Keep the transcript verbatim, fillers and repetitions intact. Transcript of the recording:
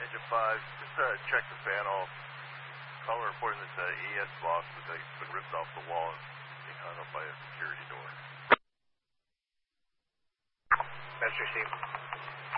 Agent five, just uh, check the fan off. Caller reporting that the E S box was uh, been ripped off the wall and being hung up by a security door. Master Steve.